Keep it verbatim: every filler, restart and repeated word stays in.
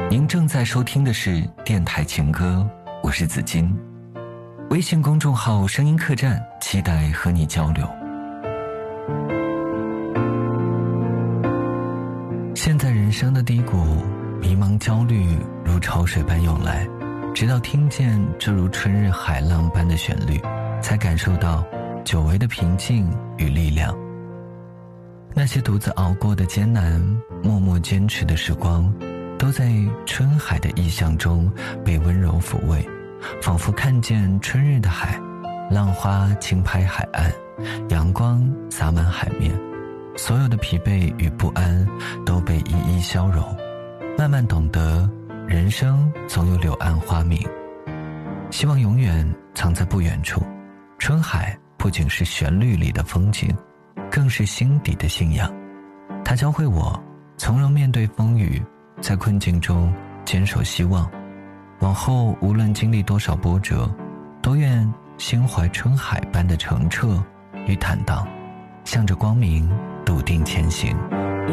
您正在收听的是电台情歌，我是子金。微信公众号声音客栈，期待和你交流。现在人生的低谷，迷茫焦虑如潮水般涌来，直到听见这如春日海浪般的旋律，才感受到久违的平静与力量。那些独自熬过的艰难，默默坚持的时光，都在春海的意象中被温柔抚慰，仿佛看见春日的海，浪花轻拍海岸，阳光洒满海面，所有的疲惫与不安都被一一消融，慢慢懂得人生总有柳暗花明，希望永远藏在不远处。春海不仅是旋律里的风景，更是心底的信仰。它教会我从容面对风雨，在困境中坚守希望，往后无论经历多少波折，都愿心怀春海般的澄澈与坦荡，向着光明笃定前行。